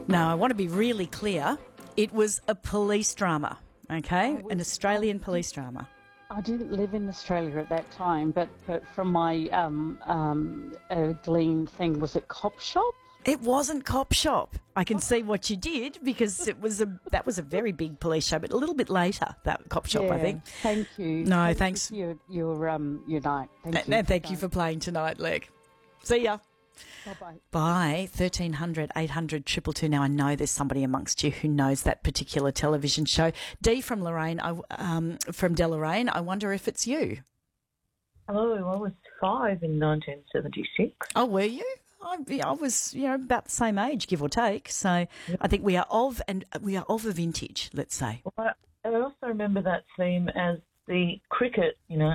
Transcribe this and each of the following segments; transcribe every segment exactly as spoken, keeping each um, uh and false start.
Now, I want to be really clear. It was a police drama, okay? Oh, An Australian police drama. I didn't live in Australia at that time, but, but from my um, um, uh, Glean thing, was it Cop Shop? It wasn't Cop Shop. I can see what you did because it was a that was a very big police show, but a little bit later, that Cop Shop, yeah, I think. Thank you. No, thank thanks. You for your, your, um, your night. Thank And, you. and thank you for playing tonight, Leg. See ya. Bye-bye. Bye. thirteen hundred, eight hundred, two two two. Now, I know there's somebody amongst you who knows that particular television show. Dee from Lorraine, I, um, from Deloraine, I wonder if it's you. Hello, I was five in nineteen seventy-six. Oh, were you? I, I was, you know, about the same age, give or take. So I think we are of, and we are of a vintage, let's say. Well, I I also remember that theme as the cricket, you know.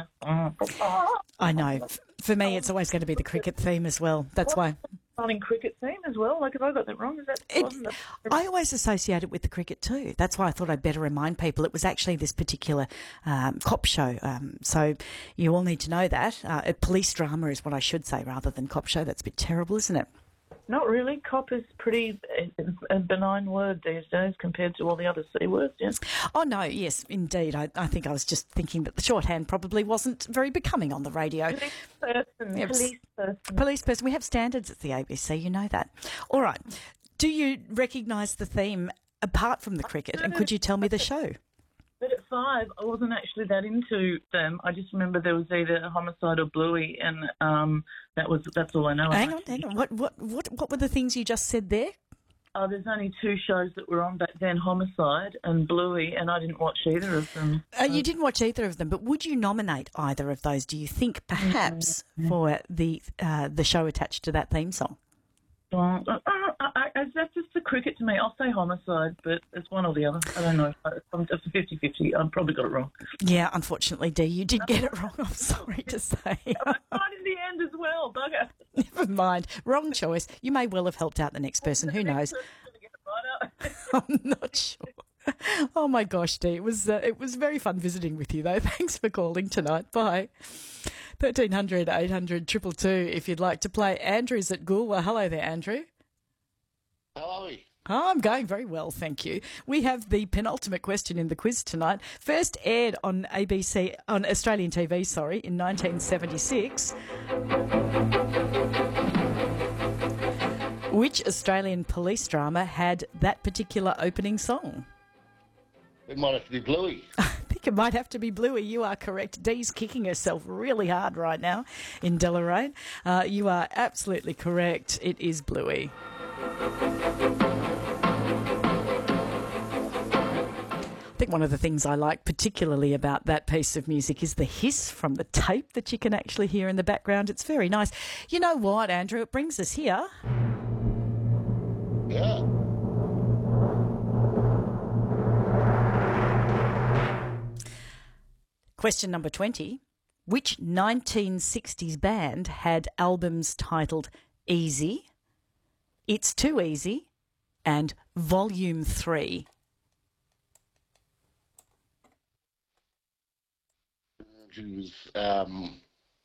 I know. F- For me, it's always going to be the cricket theme as well. That's why. Running cricket theme as well. Like, have I got that wrong? Is that? It, wasn't that- I always associate it with the cricket too. That's why I thought I'd better remind people it was actually this particular um, cop show. Um, so you all need to know that. Uh, a police drama is what I should say rather than cop show. That's a bit terrible, isn't it? Not really. Cop is pretty a benign word these days compared to all the other C words, yeah. Oh, no, yes, indeed. I, I think I was just thinking that the shorthand probably wasn't very becoming on the radio. Police person, Yep. police person. Police person. We have standards at the A B C, you know that. All right. Do you recognise the theme apart from the cricket, and could you tell me the show? But at five, I wasn't actually that into them. I just remember there was either Homicide or Bluey, and um, that was that's all I know. Hang on, hang on. What, what, what, what were the things you just said there? Oh, there's only two shows that were on back then, Homicide and Bluey, and I didn't watch either of them. Uh, you didn't watch either of them, but would you nominate either of those, do you think, perhaps, Mm-hmm. for the uh, the show attached to that theme song? Uh, uh, uh, uh, that's just the cricket to me. I'll say Homicide, but it's one or the other. I don't know. I'm just fifty-fifty. I've probably got it wrong. Yeah, unfortunately, Dee, you did get it wrong. I'm sorry to say. I tried in the end as well, bugger. Never mind. Wrong choice. You may well have helped out the next person. Who knows? I'm not sure. Oh my gosh, Dee, it was uh, it was very fun visiting with you though. Thanks for calling tonight. Bye. thirteen hundred, eight hundred, two two two if you'd like to play. Andrew's at Goolwa. Hello there, Andrew. How are we? Oh, I'm going very well, thank you. We have the penultimate question in the quiz tonight. First aired on A B C, on Australian T V, sorry, in nineteen seventy-six. Which Australian police drama had that particular opening song? It might have to be Bluey. I think it might have to be Bluey. You are correct. Dee's kicking herself really hard right now in Deloraine. Uh, you are absolutely correct. It is Bluey. I think one of the things I like particularly about that piece of music is the hiss from the tape that you can actually hear in the background. It's very nice. You know what, Andrew? It brings us here. Yeah. Question number twenty. Which nineteen sixties band had albums titled Easy, It's Too Easy, and Volume three? Jeez, um,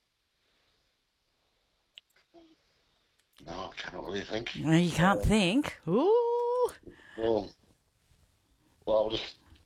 no, I can't really think. No, you can't think. Ooh. Well, well, I'll just